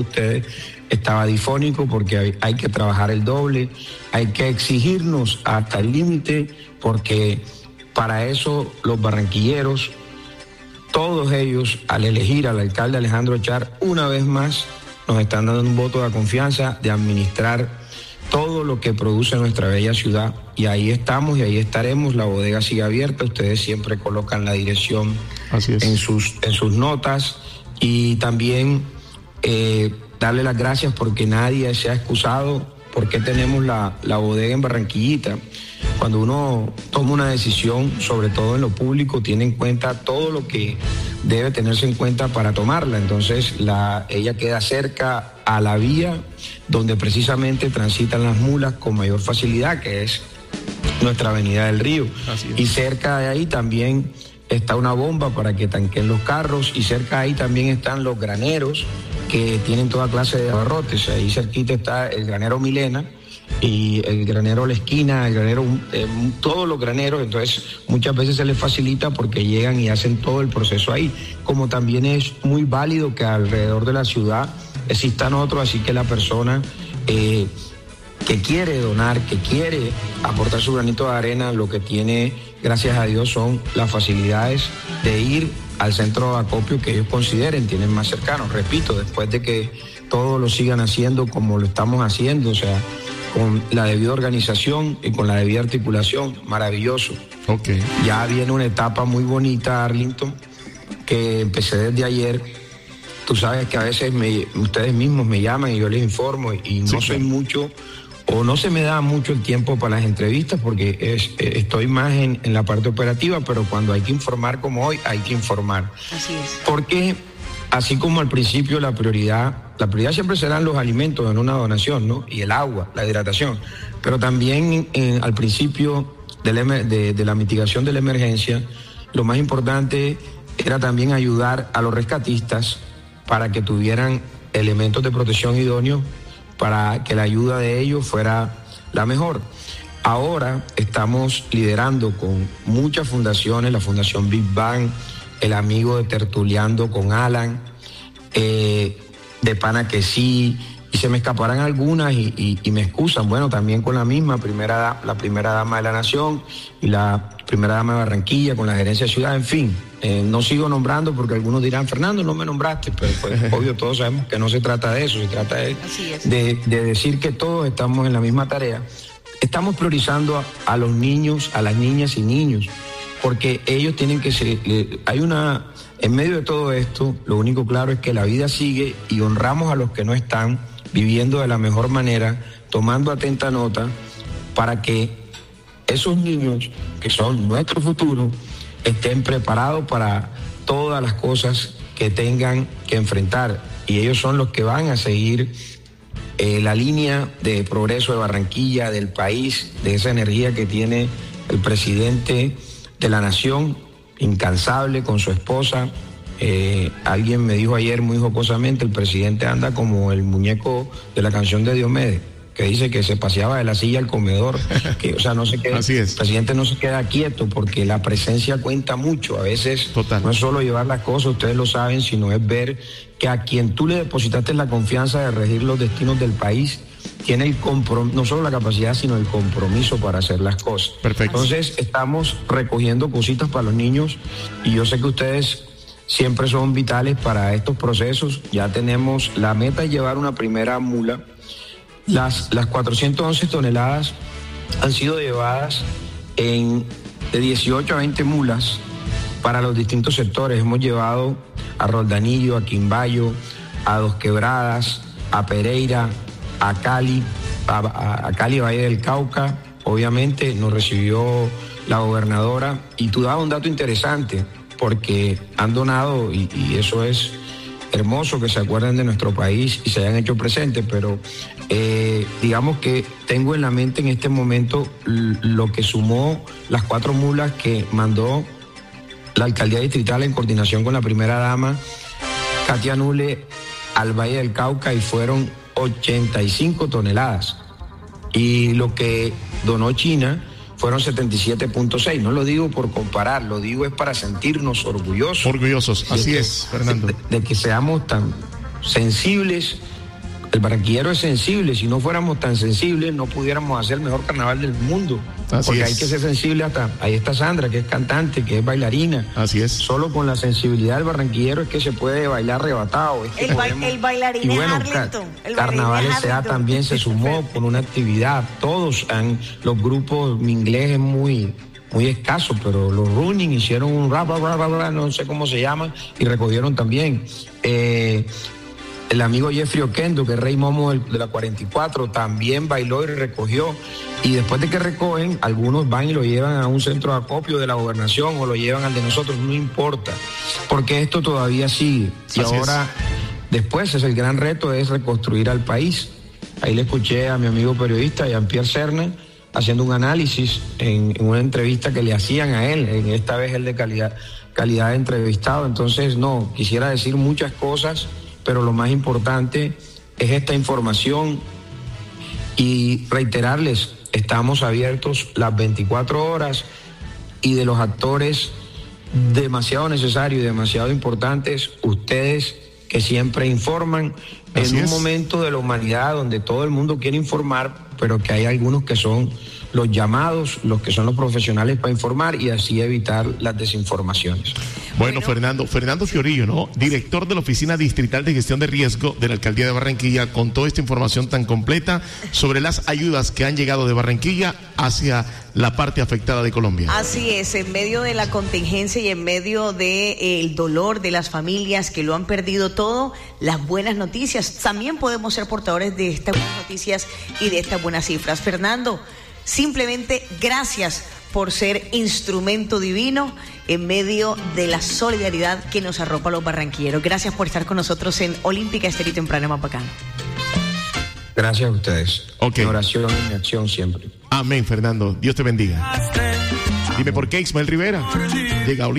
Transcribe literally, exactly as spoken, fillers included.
ustedes estaba difónico porque hay, hay que trabajar el doble, hay que exigirnos hasta el límite, porque para eso los barranquilleros, todos ellos, al elegir al alcalde Alejandro Char, una vez más nos están dando un voto de confianza de administrar todo lo que produce nuestra bella ciudad, y ahí estamos y ahí estaremos. La bodega sigue abierta, ustedes siempre colocan la dirección Así es. en sus, en sus notas, y también eh, darle las gracias porque nadie se ha excusado porque tenemos la, la bodega en Barranquillita. Cuando uno toma una decisión, sobre todo en lo público, tiene en cuenta todo lo que debe tenerse en cuenta para tomarla. Entonces, la, ella queda cerca a la vía donde precisamente transitan las mulas con mayor facilidad, que es nuestra Avenida del Río. Y cerca de ahí también está una bomba para que tanquen los carros, y cerca de ahí también están los graneros que tienen toda clase de abarrotes. Ahí cerquita está el granero Milena y el granero La Esquina, el granero, eh, todos los graneros. Entonces muchas veces se les facilita porque llegan y hacen todo el proceso ahí. Como también es muy válido que alrededor de la ciudad existan otros, así que la persona eh, que quiere donar, que quiere aportar su granito de arena, lo que tiene, gracias a Dios, son las facilidades de ir al centro de acopio que ellos consideren, tienen más cercano. Repito, después de que todos lo sigan haciendo como lo estamos haciendo, o sea, con la debida organización y con la debida articulación, maravilloso. Okay. Ya viene una etapa muy bonita, Arlington, que empecé desde ayer. Tú sabes que a veces me, ustedes mismos me llaman y yo les informo, y no sí, soy claro. mucho, o no se me da mucho el tiempo para las entrevistas porque es, estoy más en, en la parte operativa, pero cuando hay que informar como hoy, hay que informar. Así es. Porque así como al principio la prioridad, la prioridad siempre serán los alimentos en una donación, ¿no? Y el agua, la hidratación. Pero también en, al principio de la, de, de la mitigación de la emergencia, lo más importante era también ayudar a los rescatistas para que tuvieran elementos de protección idóneos para que la ayuda de ellos fuera la mejor. Ahora estamos liderando con muchas fundaciones, la Fundación Big Bang, el amigo de Tertuleando con Alan, eh, de Pana que sí, y se me escaparán algunas y, y, y me excusan. Bueno, también con la misma, primera, la primera dama de la Nación y la primera dama de Barranquilla, con la gerencia de ciudad, en fin. Eh, no sigo nombrando porque algunos dirán, Fernando, no me nombraste, pero pues, obvio, todos sabemos que no se trata de eso, se trata de, de, de decir que todos estamos en la misma tarea. Estamos priorizando a, a los niños, a las niñas y niños, porque ellos tienen que ser, eh, hay una, en medio de todo esto, lo único claro es que la vida sigue y honramos a los que no están viviendo de la mejor manera, tomando atenta nota para que esos niños, que son nuestro futuro, estén preparados para todas las cosas que tengan que enfrentar, y ellos son los que van a seguir eh, la línea de progreso de Barranquilla, del país, de esa energía que tiene el presidente de la Nación, incansable con su esposa. Eh, alguien me dijo ayer muy jocosamente, el presidente anda como el muñeco de la canción de Diomedes, que dice que se paseaba de la silla al comedor, que, o sea, no se queda, Así es. El presidente no se queda quieto porque la presencia cuenta mucho. A veces Total. No es solo llevar las cosas, ustedes lo saben, sino es ver que a quien tú le depositaste la confianza de regir los destinos del país, tiene el compromiso, no solo la capacidad, sino el compromiso para hacer las cosas. Perfecto. Entonces, estamos recogiendo cositas para los niños, y yo sé que ustedes siempre son vitales para estos procesos. Ya tenemos la meta de llevar una primera mula. Las, las cuatrocientas once toneladas han sido llevadas en, de dieciocho a veinte mulas para los distintos sectores. Hemos llevado a Roldanillo, a Quimbayo, a Dos Quebradas, a Pereira, a Cali, a, a, a Cali, Valle del Cauca. Obviamente nos recibió la gobernadora, y tú dabas un dato interesante, porque han donado, y, y eso es hermoso que se acuerden de nuestro país y se hayan hecho presentes, pero eh, digamos que tengo en la mente en este momento lo que sumó las cuatro mulas que mandó la alcaldía distrital en coordinación con la primera dama, Katia Nule, al Valle del Cauca, y fueron ochenta y cinco toneladas. Y lo que donó China fueron setenta y siete punto seis. No lo digo por comparar, lo digo es para sentirnos orgullosos. Orgullosos, así que, es, Fernando. De, de que seamos tan sensibles El barranquillero es sensible. Si no fuéramos tan sensibles, no pudiéramos hacer el mejor carnaval del mundo. Así porque es. hay que ser sensible hasta... Ahí está Sandra, que es cantante, que es bailarina. Así es. Solo con la sensibilidad del barranquillero es que se puede bailar arrebatado. Es que El, podemos... ba el bailarín y bueno, es Arlington. El Carnavales S A también se sumó con una actividad. Todos han... Los grupos, mi inglés es muy... muy escaso, pero los running hicieron un rap, rap, rap, rap, no sé cómo se llama, y recogieron también. Eh, el amigo Jeffrey Oquendo, que es Rey Momo de la cuarenta y cuatro, también bailó y recogió. Y después de que recogen, algunos van y lo llevan a un centro de acopio de la gobernación o lo llevan al de nosotros, no importa, porque esto todavía sigue. Y Así ahora, es. después, es el gran reto es reconstruir al país. Ahí le escuché a mi amigo periodista, Jean-Pierre Serna, haciendo un análisis en, en una entrevista que le hacían a él, en esta vez el de calidad, calidad de entrevistado. Entonces, no, quisiera decir muchas cosas, pero lo más importante es esta información y reiterarles, estamos abiertos las veinticuatro horas y de los actores demasiado necesarios y demasiado importantes, ustedes que siempre informan. Así en un es. momento de la humanidad donde todo el mundo quiere informar, pero que hay algunos que son los llamados, los que son los profesionales para informar y así evitar las desinformaciones. Bueno, bueno, Fernando, Fernando Fiorillo, ¿no? Director de la Oficina Distrital de Gestión de Riesgo de la Alcaldía de Barranquilla, con toda esta información tan completa sobre las ayudas que han llegado de Barranquilla hacia la parte afectada de Colombia. Así es, en medio de la contingencia y en medio del eh, dolor de las familias que lo han perdido todo, las buenas noticias. También podemos ser portadores de estas buenas noticias y de estas buenas cifras. Fernando, simplemente gracias por ser instrumento divino en medio de la solidaridad que nos arropa a los barranquilleros. Gracias por estar con nosotros en Olímpica Estéreo y Temprano Mapacán. Gracias a ustedes. Okay. En oración y en acción siempre. Amén, Fernando. Dios te bendiga. Dime por qué Ismael Rivera llega a Olímpica.